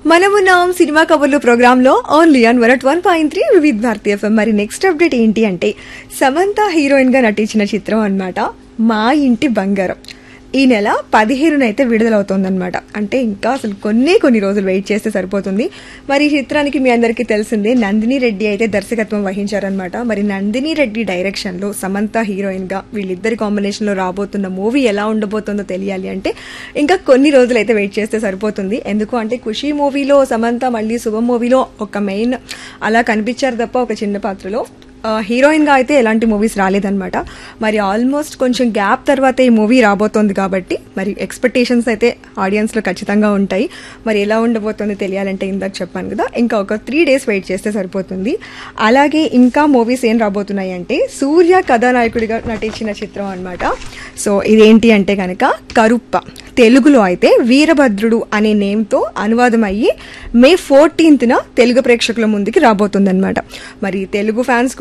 మనమున్నాం సినిమా కబుర్లు ప్రోగ్రామ్ లో ఓన్లీ ఆన్ 101.3 వివిధ భారతీ ఎఫ్ఎం. మరి నెక్స్ట్ అప్డేట్ ఏంటి అంటే సమంత హీరోయిన్ గా నటించిన చిత్రం అన్నమాట మా ఇంటి బంగారం. ఈ నెల 15న అయితే విడుదలవుతోందనమాట. అంటే ఇంకా అసలు కొన్ని రోజులు వెయిట్ చేస్తే సరిపోతుంది. మరి ఈ చిత్రానికి మీ అందరికీ తెలిసిందే నందిని రెడ్డి అయితే దర్శకత్వం వహించారనమాట. మరి నందిని రెడ్డి డైరెక్షన్ లో సమంత హీరోయిన్ గా వీళ్ళిద్దరి కాంబినేషన్ లో రాబోతున్న మూవీ ఎలా ఉండబోతుందో తెలియాలి అంటే ఇంకా కొన్ని రోజులు అయితే వెయిట్ చేస్తే సరిపోతుంది. ఎందుకు అంటే ఖుషి మూవీలో సమంత, మళ్ళీ శుభం మూవీలో ఒక మెయిన్ అలా కనిపించారు తప్ప ఒక చిన్న పాత్రలో హీరోయిన్ గా అయితే ఎలాంటి మూవీస్ రాలేదన్నమాట. మరి ఆల్మోస్ట్ కొంచెం గ్యాప్ తర్వాత ఈ మూవీ రాబోతోంది కాబట్టి మరి ఎక్స్పెక్టేషన్స్ అయితే ఆడియన్స్ లో ఖచ్చితంగా ఉంటాయి. మరి ఎలా ఉండబోతోంది తెలియాలంటే ఇందాక చెప్పాను కదా, ఇంకా ఒక 3 days వెయిట్ చేస్తే సరిపోతుంది. అలాగే ఇంకా మూవీస్ ఏం రాబోతున్నాయి అంటే సూర్య కథానాయకుడిగా నటించిన చిత్రం అన్నమాట. సో ఇదేంటి అంటే కనుక కరుప్ప, తెలుగులో అయితే వీరభద్రుడు అనే నేమ్తో అనువాదం అయ్యి May 14న తెలుగు ప్రేక్షకుల ముందుకి రాబోతుందన్నమాట. మరి తెలుగు ఫ్యాన్స్